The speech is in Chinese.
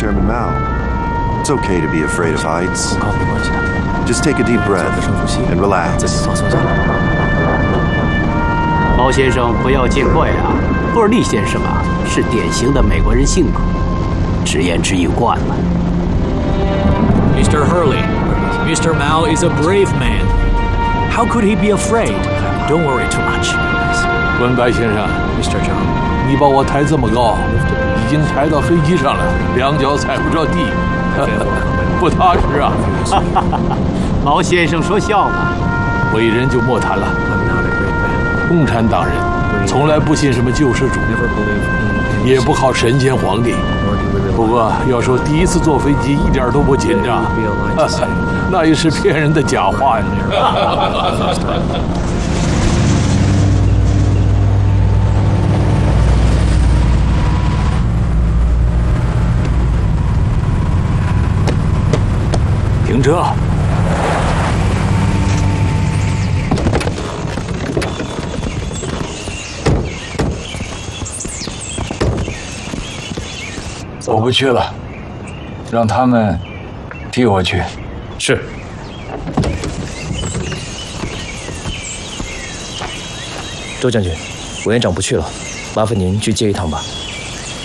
Chairman Mao. It's okay to be afraid of heights. Just take a deep breath and relax. 毛先生，不要见怪啊。赫尔利先生啊，是典型的美国人性格，直言直语惯了。 Mr. Hurley, Mr. Mao is a brave man. How could he be afraid? Don't worry too much. 文白先生 Mr. Zhang, 你把我抬这么高，已经抬到飞机上了，两脚踩不着地，不踏实啊！ 毛先生说笑了。 伟人就莫谈了。共产党人从来不信什么救世主，也不靠神仙皇帝。不过要说第一次坐飞机一点都不紧张，那也是骗人的假话呀。停车！ 我不去了，让他们替我去。 是。周将军，委员长不去了，麻烦您去接一趟吧。